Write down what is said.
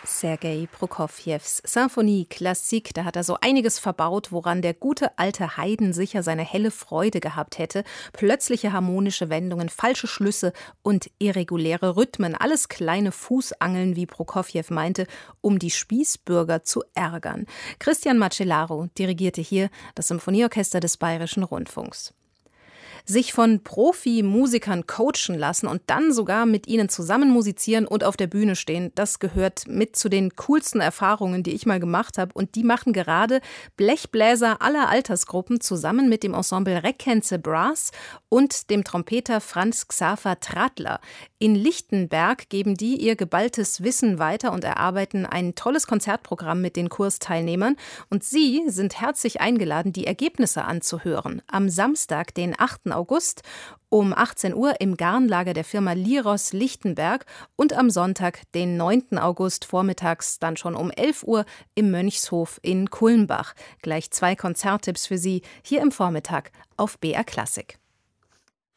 Sergei Prokofjews Symphonie Klassik, da hat er so einiges verbaut, woran der gute alte Haydn sicher seine helle Freude gehabt hätte. Plötzliche harmonische Wendungen, falsche Schlüsse und irreguläre Rhythmen. Alles kleine Fußangeln, wie Prokofjew meinte, um die Spießbürger zu ärgern. Christian Macellaro dirigierte hier das Symphonieorchester des Bayerischen Rundfunks. Sich von Profi-Musikern coachen lassen und dann sogar mit ihnen zusammen musizieren und auf der Bühne stehen, das gehört mit zu den coolsten Erfahrungen, die ich mal gemacht habe. Und die machen gerade Blechbläser aller Altersgruppen zusammen mit dem Ensemble Reckense Brass und dem Trompeter Franz Xaver Tradler. In Lichtenberg geben die ihr geballtes Wissen weiter und erarbeiten ein tolles Konzertprogramm mit den Kursteilnehmern. Und sie sind herzlich eingeladen, die Ergebnisse anzuhören. Am Samstag, den 8. August um 18 Uhr im Garnlager der Firma Liros Lichtenberg und am Sonntag, den 9. August vormittags, dann schon um 11 Uhr im Mönchshof in Kulmbach. Gleich 2 Konzerttipps für Sie hier im Vormittag auf BR Klassik.